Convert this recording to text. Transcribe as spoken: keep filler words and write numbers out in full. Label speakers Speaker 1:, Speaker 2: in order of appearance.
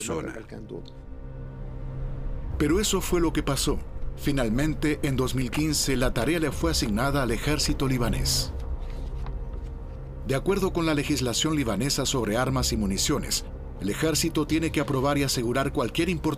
Speaker 1: zona.
Speaker 2: Pero eso fue lo que pasó. Finalmente, en dos mil quince, la tarea le fue asignada al ejército libanés. De acuerdo con la legislación libanesa sobre armas y municiones, el ejército tiene que aprobar y asegurar cualquier importación